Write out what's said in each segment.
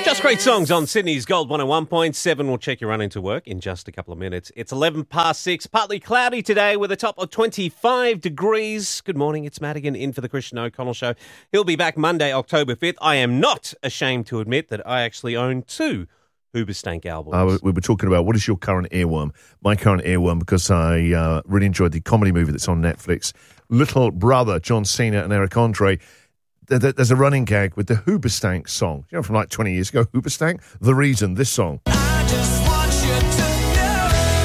Just great songs on Sydney's Gold 101.7. We'll check your run into work in just a couple of minutes. It's 11 past 6, partly cloudy today with a top of 25 degrees. Good morning, it's Madigan in for the Christian O'Connell Show. He'll be back Monday, October 5th. I am not ashamed to admit that I actually own 2 Hoobastank albums. We were talking about what is your current earworm. My current earworm, because I really enjoyed the comedy movie that's on Netflix, Little Brother, John Cena and Eric Andre. There's a running gag with the Hoobastank song. You know, from like 20 years ago, Hoobastank? The Reason, this song. I just want you to know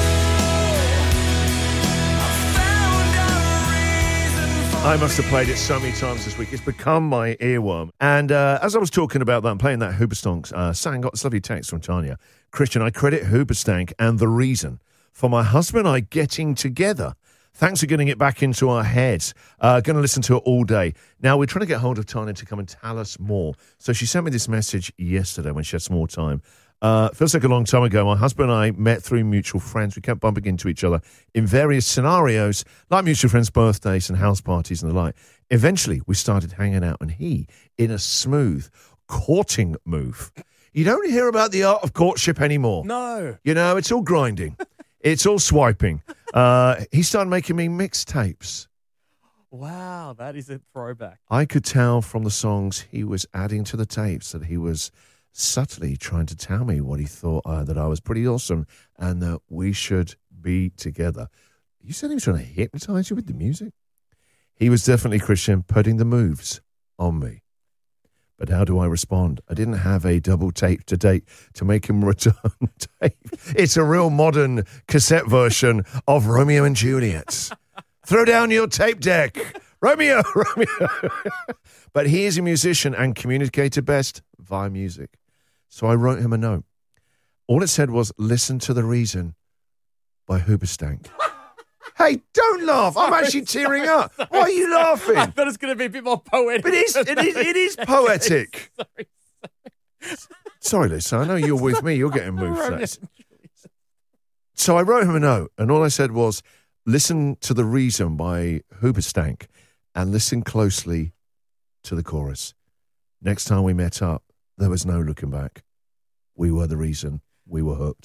I found a reason for I must have played it so many times this week. It's become my earworm. And as I was talking about that and playing that Hoobastank song, I got this lovely text from Tanya. Christian, I credit Hoobastank and The Reason for my husband and I getting together. Thanks for getting it back into our heads. Going to listen to it all day. Now, we're trying to get hold of Tanya to come and tell us more. So she sent me this message yesterday when she had some more time. Feels like a long time ago. My husband and I met through mutual friends. We kept bumping into each other in various scenarios, like mutual friends' birthdays and house parties and the like. Eventually, we started hanging out, and he, in a smooth courting move. You don't hear about the art of courtship anymore. No. You know, it's all grinding. It's all swiping. He started making me mixtapes. Wow, that is a throwback. I could tell from the songs he was adding to the tapes that he was subtly trying to tell me what he thought, that I was pretty awesome and that we should be together. You said he was trying to hypnotize you with the music? He was definitely, Christian, putting the moves on me. But how do I respond? I didn't have a double tape to date to make him return tape. It's a real modern cassette version of Romeo and Juliet. Throw down your tape deck. Romeo. But he is a musician and communicated best via music. So I wrote him a note. All it said was, listen to The Reason by Hoobastank. Hey, don't laugh. I'm actually tearing up. Why are you laughing? I thought it was going to be a bit more poetic. But it is poetic. Sorry, Lisa, I know you're with me. You're getting moved for that. So I wrote him a note, and all I said was, listen to The Reason by Hoobastank and listen closely to the chorus. Next time we met up, there was no looking back. We were the reason. We were hooked.